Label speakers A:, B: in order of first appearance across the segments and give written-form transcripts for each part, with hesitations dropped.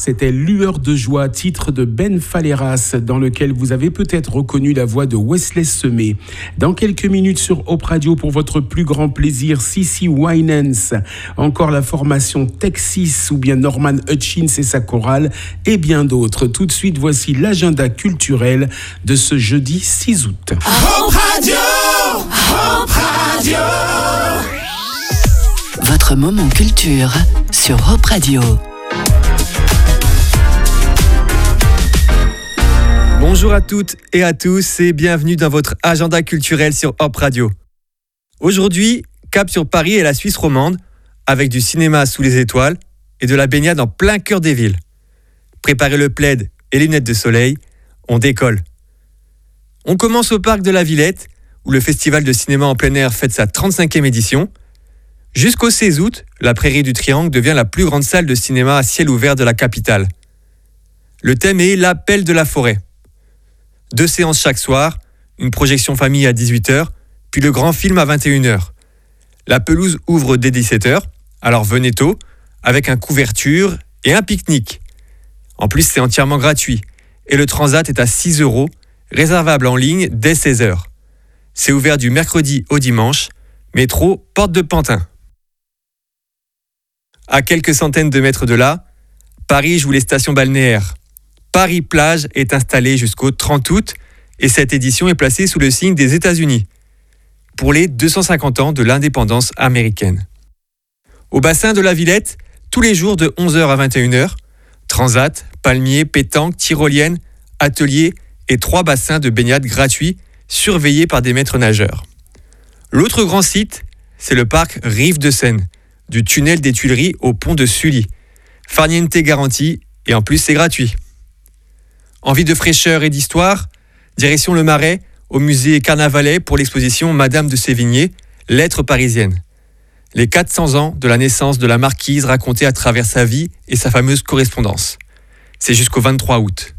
A: C'était Lueur de joie, titre de Ben Faleras, dans lequel vous avez peut-être reconnu la voix de Wesley Semé. Dans quelques minutes sur Hop Radio, pour votre plus grand plaisir, CeCe Winans, encore la formation Texas ou bien Norman Hutchins et sa chorale, et bien d'autres. Tout de suite, voici l'agenda culturel de ce jeudi 6 août.
B: Hop Radio, Hop Radio.
C: Votre moment culture sur Hop Radio.
D: Bonjour à toutes et à tous et bienvenue dans votre agenda culturel sur Hop Radio. Aujourd'hui, cap sur Paris et la Suisse romande, avec du cinéma sous les étoiles et de la baignade en plein cœur des villes. Préparez le plaid et les lunettes de soleil, on décolle. On commence au parc de la Villette, où le festival de cinéma en plein air fête sa 35e édition. Jusqu'au 16 août, la Prairie du Triangle devient la plus grande salle de cinéma à ciel ouvert de la capitale. Le thème est l'appel de la forêt. 2 séances chaque soir, une projection famille à 18h, puis le grand film à 21h. La pelouse ouvre dès 17h, alors venez tôt, avec une couverture et un pique-nique. En plus, c'est entièrement gratuit, et le transat est à 6 €, réservable en ligne dès 16h. C'est ouvert du mercredi au dimanche, métro Porte de Pantin. À quelques centaines de mètres de là, Paris joue les stations balnéaires. Paris Plage est installé jusqu'au 30 août et cette édition est placée sous le signe des États-Unis pour les 250 ans de l'indépendance américaine. Au bassin de la Villette, tous les jours de 11h à 21h, transat, palmiers, pétanque, tyrolienne, ateliers et 3 bassins de baignade gratuits surveillés par des maîtres nageurs. L'autre grand site, c'est le parc Rive de Seine, du tunnel des Tuileries au pont de Sully. Farniente garantie et en plus c'est gratuit. Envie de fraîcheur et d'histoire? Direction le Marais, au musée Carnavalet pour l'exposition Madame de Sévigné, lettres parisiennes. Les 400 ans de la naissance de la marquise racontée à travers sa vie et sa fameuse correspondance. C'est jusqu'au 23 août.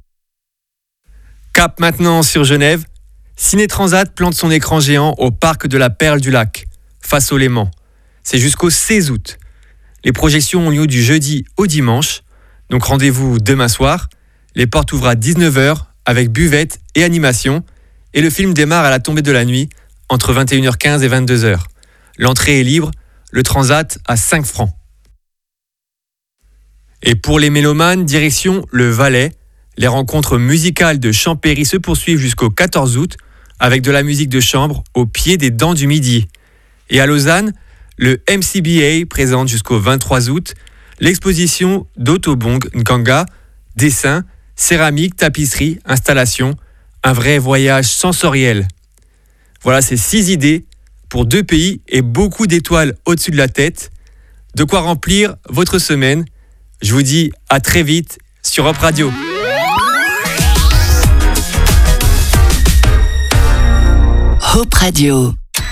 D: Cap maintenant sur Genève. Ciné Transat plante son écran géant au parc de la Perle du Lac, face au Léman. C'est jusqu'au 16 août. Les projections ont lieu du jeudi au dimanche, donc rendez-vous demain soir. Les portes ouvrent à 19h avec buvette et animation et le film démarre à la tombée de la nuit entre 21h15 et 22h. L'entrée est libre, le transat à 5 francs. Et pour les mélomanes, direction le Valais. Les rencontres musicales de Champéry se poursuivent jusqu'au 14 août avec de la musique de chambre au pied des Dents du Midi. Et à Lausanne, le MCBA présente jusqu'au 23 août l'exposition d'Otobong Nkanga, dessins, céramique, tapisserie, installation, un vrai voyage sensoriel. Voilà ces 6 idées pour 2 pays et beaucoup d'étoiles au-dessus de la tête. De quoi remplir votre semaine. Je vous dis à très vite sur Hop Radio.
C: Hop Radio.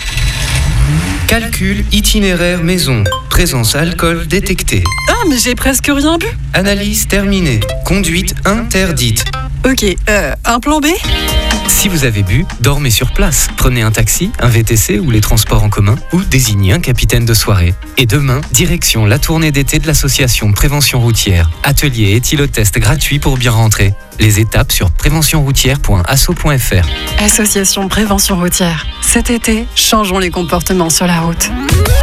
E: Calcul itinéraire maison. Présence alcool détectée.
F: Ah, mais j'ai presque rien bu.
E: Analyse terminée. Conduite interdite.
F: Ok, un plan B ?
E: Si vous avez bu, dormez sur place. Prenez un taxi, un VTC ou les transports en commun ou désignez un capitaine de soirée. Et demain, direction la tournée d'été de l'association Prévention Routière. Atelier et éthylotest gratuit pour bien rentrer. Les étapes sur préventionroutière.asso.fr.
F: Association Prévention Routière. Cet été, changeons les comportements sur la route.